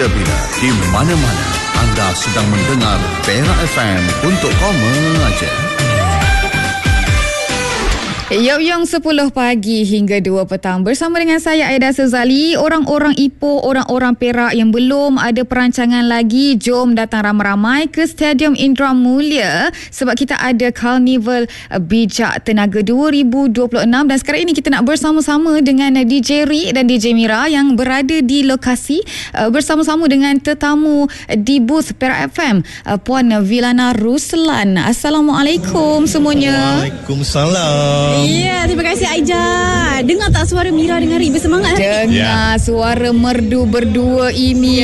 bila-bila, di mana-mana. Anda sedang mendengar Perak FM untuk koma aja. Yang 10 pagi hingga 2 petang bersama dengan saya Aida Sezali. Orang-orang Ipoh, orang-orang Perak yang belum ada perancangan lagi, jom datang ramai-ramai ke Stadium Indra Mulia sebab kita ada Carnival Bijak Tenaga 2026 dan sekarang ini kita nak bersama-sama dengan DJ Ri dan DJ Mira yang berada di lokasi bersama-sama dengan tetamu di booth Perak FM, Puan Vilana Ruslan. Assalamualaikum semuanya. Waalaikumsalam. Ya, terima kasih Aida. Dengar tak suara Mira dengan Ri bersemangat? Dengar suara merdu berdua ini.